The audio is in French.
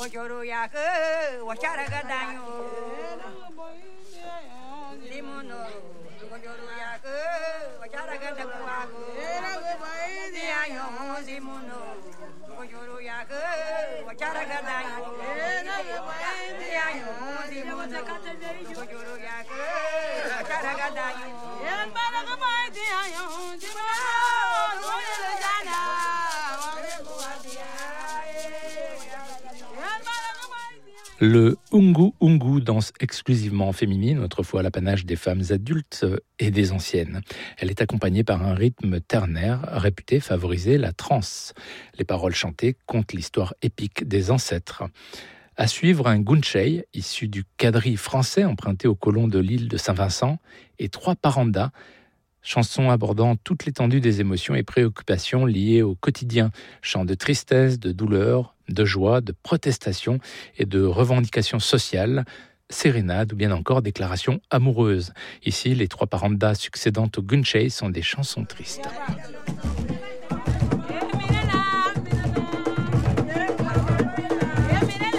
Le Ungu Ungu, danse exclusivement féminine, autrefois l'apanage des femmes adultes et des anciennes. Elle est accompagnée par un rythme ternaire réputé favoriser la transe. Les paroles chantées content l'histoire épique des ancêtres. À suivre, un gunchei, issu du quadrille français emprunté aux colons de l'île de Saint-Vincent, et 3 parandas, chansons abordant toute l'étendue des émotions et préoccupations liées au quotidien. Chants de tristesse, de douleur, de joie, de protestation et de revendications sociales, sérénades ou bien encore déclarations amoureuses. Ici, les 3 parandas succédant au gunchei sont des chansons tristes.